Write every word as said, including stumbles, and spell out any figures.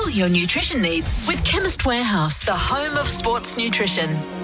all your nutrition needs with Chemist Warehouse, the home of sports nutrition.